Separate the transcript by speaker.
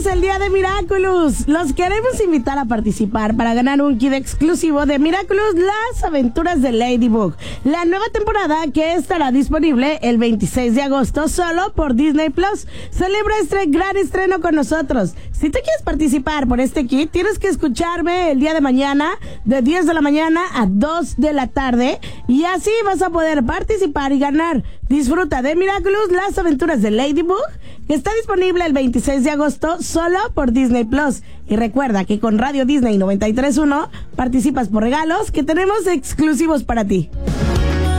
Speaker 1: el día de Miraculous. Los queremos invitar a participar para ganar un kit exclusivo de Miraculous, Las Aventuras de Ladybug. La nueva temporada que estará disponible el 26 de agosto solo por Disney Plus. Celebra este gran estreno con nosotros. Si te quieres participar por este kit, tienes que escucharme el día de mañana de 10 de la mañana a 2 de la tarde y así vas a poder participar y ganar. Disfruta de Miraculous, Las Aventuras de Ladybug, que está disponible el 26 de agosto solo por Disney Plus. Y recuerda que con Radio Disney 93.1 participas por regalos que tenemos exclusivos para ti.